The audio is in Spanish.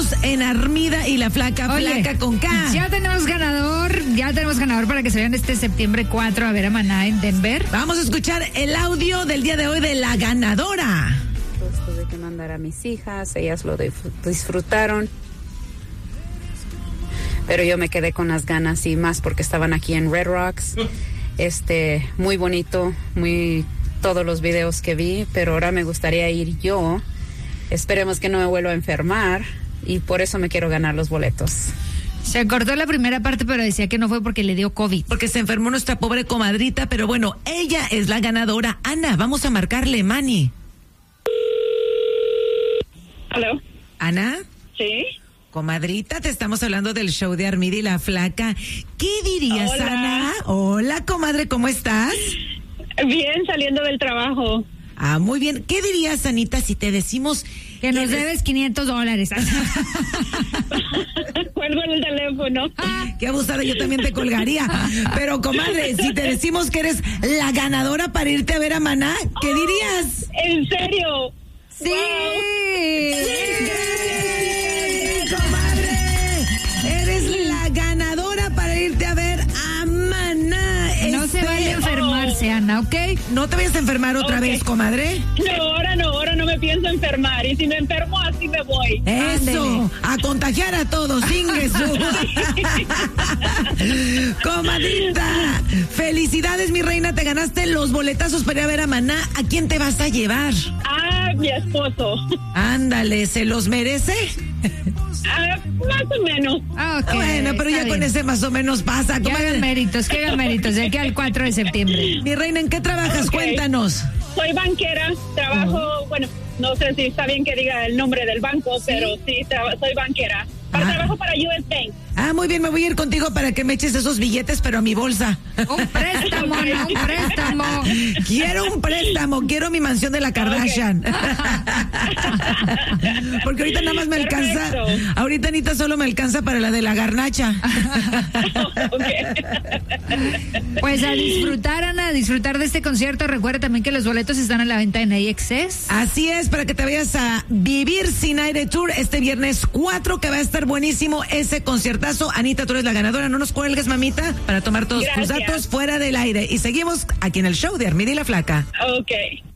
Estamos en Armida y la Flaca, Oye, Flaca con K. Ya tenemos ganador para que se vean este septiembre 4 a ver a Maná en Denver. Vamos a escuchar el audio del día de hoy de la ganadora. Tuve que mandar a mis hijas, ellas lo disfrutaron, pero yo me quedé con las ganas y más porque estaban aquí en Red Rocks. Muy bonito, todos los videos que vi, pero ahora me gustaría ir yo. Esperemos que no me vuelva a enfermar y por eso me quiero ganar los boletos. Se cortó la primera parte, pero decía que no fue porque le dio COVID. Porque se enfermó nuestra pobre comadrita, pero bueno, ella es la ganadora. Ana, vamos a marcarle, Manny. ¿Aló? Ana. Sí. Comadrita, te estamos hablando del show de Armida y la Flaca. ¿Qué dirías, Hola. Ana? Hola, comadre, ¿cómo estás? Bien, saliendo del trabajo. Ah, muy bien. ¿Qué dirías, Anita, si te decimos Que nos debes $500. Cuelgo en el teléfono. Qué abusada, yo también te colgaría. Pero, comadre, si te decimos que eres la ganadora para irte a ver a Maná, ¿qué dirías? ¿En serio? ¡Sí! Comadre, eres la ganadora para irte a ver a Maná. No se vale enfermarse, Ana, ¿ok? No te vayas a enfermar otra Ok. vez, comadre. No, ahora no me pienso enfermar. Y si me enfermo, así me voy. Eso, a contagiar a todos, sin Jesús. Comadrita, felicidades, mi reina, te ganaste los boletazos para ir a ver a Maná. ¿A quién te vas a llevar? Mi esposo. Ándale, ¿se los merece? Más o menos. Ok, Bueno, pero ya está con bien. ese más o menos pasa, Que hagan comadre. méritos, de aquí al 4 de septiembre. Mi reina, ¿en qué trabajas? Ok. Cuéntanos. Soy banquera, trabajo, bueno, no sé si está bien que diga el nombre del banco, pero sí, soy banquera. Trabajo para US Bank. Ah, muy bien, me voy a ir contigo para que me eches esos billetes, pero a mi bolsa. Un préstamo, no, un préstamo. Quiero un préstamo, quiero mi mansión de la Kardashian. Porque ahorita nada más me alcanza, Perfecto. ahorita Anita solo me alcanza para la de la garnacha. Pues a disfrutar, Ana, a disfrutar de este concierto. Recuerda también que los boletos están a la venta en AXS. Así es, para que te vayas a Vivir Sin Aire Tour este viernes 4, que va a estar buenísimo ese conciertazo. Anita, tú eres la ganadora, no nos cuelgues, mamita, para tomar todos tus Gracias. datos fuera del aire. Y seguimos aquí en el show de Armida y la Flaca. Ok.